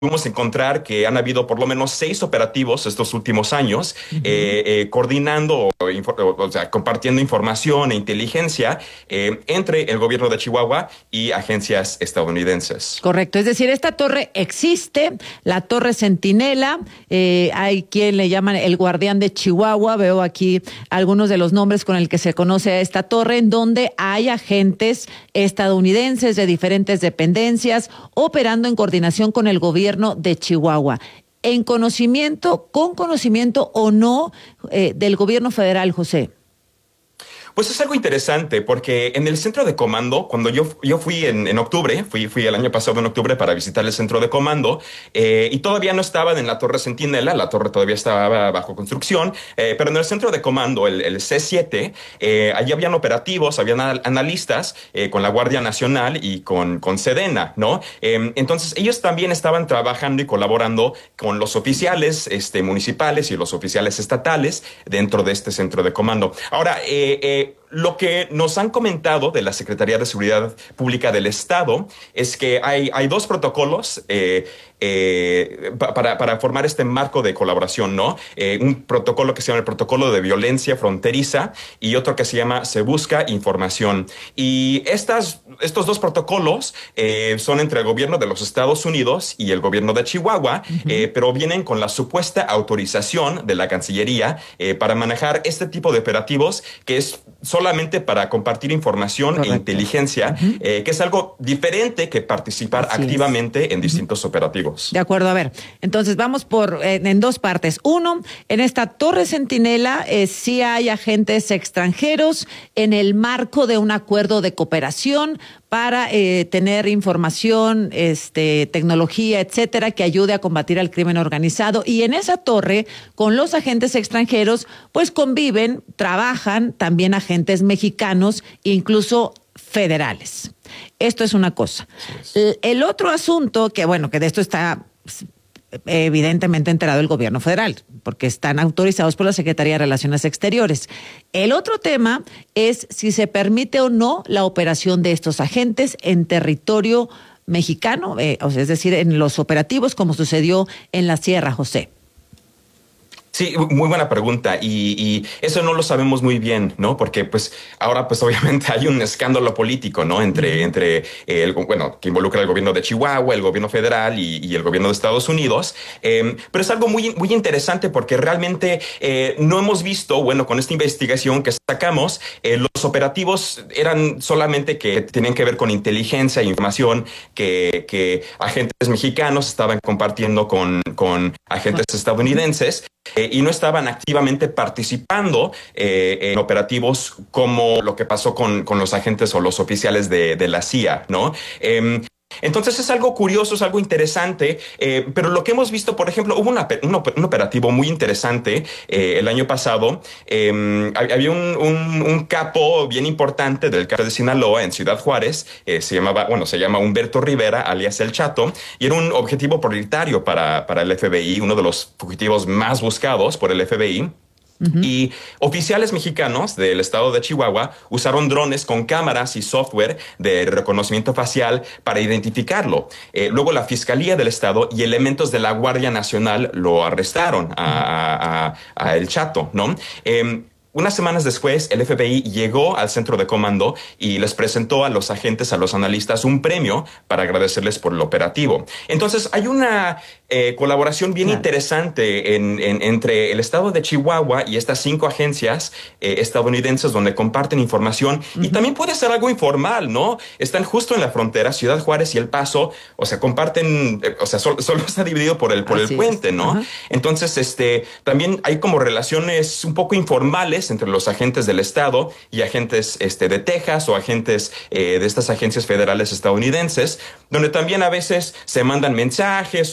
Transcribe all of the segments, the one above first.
pudimos encontrar que han habido por lo menos 6 operativos estos últimos años, coordinando, o sea, compartiendo información e inteligencia entre el gobierno de Chihuahua y agencias estadounidenses. Correcto, es decir, esta torre existe, la Torre Centinela, hay quien le llaman el guardián de Chihuahua, veo aquí algunos de los nombres con el que se conoce a esta torre, en donde hay agentes estadounidenses de diferentes dependencias operando en coordinación con el gobierno de Chihuahua. Con conocimiento o no del gobierno federal, José. Pues es algo interesante porque en el centro de comando, cuando yo fui en octubre, fui el año pasado en octubre para visitar el centro de comando, y todavía no estaban en la Torre Centinela, la torre todavía estaba bajo construcción, pero en el centro de comando, el C7, allí habían operativos, habían analistas con la Guardia Nacional y con Sedena, ¿no? Entonces ellos también estaban trabajando y colaborando con los oficiales municipales y los oficiales estatales dentro de este centro de comando. Ahora, lo que nos han comentado de la Secretaría de Seguridad Pública del Estado es que hay 2 protocolos para formar este marco de colaboración, ¿no? Un protocolo que se llama el Protocolo de Violencia Fronteriza y otro que se llama Se Busca Información. Y estos 2 protocolos son entre el gobierno de los Estados Unidos y el gobierno de Chihuahua, pero vienen con la supuesta autorización de la Cancillería para manejar este tipo de operativos, que es solamente para compartir información. Correcto. E inteligencia, que es algo diferente que participar activamente en distintos operativos. De acuerdo, a ver, entonces vamos en 2 partes. 1, en esta Torre Centinela sí hay agentes extranjeros en el marco de un acuerdo de cooperación para tener información, tecnología, etcétera, que ayude a combatir al crimen organizado. Y en esa torre, con los agentes extranjeros, pues conviven, trabajan también agentes mexicanos, incluso federales. Esto es una cosa. El otro asunto, que de esto está evidentemente enterado el gobierno federal, porque están autorizados por la Secretaría de Relaciones Exteriores. El otro tema es si se permite o no la operación de estos agentes en territorio mexicano, es decir, en los operativos como sucedió en la Sierra, José. Sí, muy buena pregunta y eso no lo sabemos muy bien, ¿no? Porque pues ahora pues obviamente hay un escándalo político, ¿no? Entre que involucra al gobierno de Chihuahua, el gobierno federal y el gobierno de Estados Unidos. Pero es algo muy, muy interesante porque realmente no hemos visto, con esta investigación que sacamos, los operativos eran solamente que tenían que ver con inteligencia e información que agentes mexicanos estaban compartiendo con agentes estadounidenses. Y no estaban activamente participando en operativos como lo que pasó con los agentes o los oficiales de la CIA, ¿no? Entonces es algo curioso, es algo interesante, pero lo que hemos visto, por ejemplo, hubo un operativo muy interesante el año pasado. Había un capo bien importante del cártel de Sinaloa en Ciudad Juárez, se llama Humberto Rivera, alias El Chato, y era un objetivo prioritario para el FBI, uno de los fugitivos más buscados por el FBI. Y oficiales mexicanos del estado de Chihuahua usaron drones con cámaras y software de reconocimiento facial para identificarlo. Luego la Fiscalía del Estado y elementos de la Guardia Nacional lo arrestaron a El Chato, ¿no? Unas semanas después, el FBI llegó al centro de comando y les presentó a los agentes, a los analistas, un premio para agradecerles por el operativo. Entonces, hay una colaboración bien interesante entre el estado de Chihuahua y estas 5 agencias estadounidenses donde comparten información y también puede ser algo informal, ¿no? Están justo en la frontera, Ciudad Juárez y El Paso, comparten, solo está dividido por el puente, ¿no? Entonces, también hay como relaciones un poco informales entre los agentes del Estado y agentes de Texas o agentes de estas agencias federales estadounidenses, donde también a veces se mandan mensajes o preguntan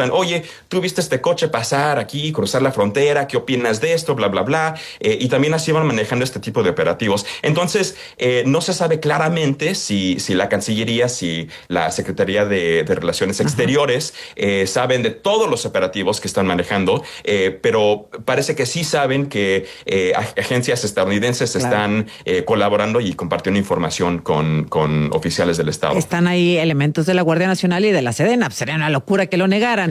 informan, oye, tú viste este coche pasar aquí, cruzar la frontera, ¿qué opinas de esto? Bla, bla, bla. Y también así van manejando este tipo de operativos. Entonces, no se sabe claramente si la Cancillería, si la Secretaría de Relaciones Exteriores saben de todos los operativos que están manejando, pero parece que sí saben que agencias estadounidenses están colaborando y compartiendo información con oficiales del Estado. Están ahí elementos de la Guardia Nacional y de la Sedena. Sería una locura que lo negaran.